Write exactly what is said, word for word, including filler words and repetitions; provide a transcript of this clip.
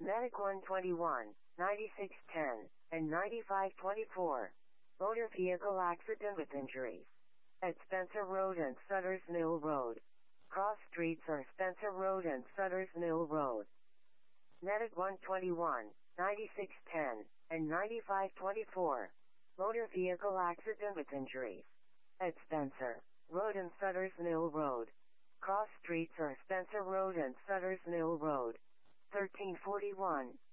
Medic one twenty-one, ninety-six ten, and ninety-five twenty-four. Motor vehicle accident with injuries. At Spencer Road and Sutter's Mill Road. Cross streets are Spencer Road and Sutter's Mill Road. Medic one twenty-one, ninety-six ten, and ninety-five twenty-four. Motor vehicle accident with injuries. At Spencer Road and Sutter's Mill Road. Cross streets are Spencer Road and Sutter's Mill Road. thirteen forty-one.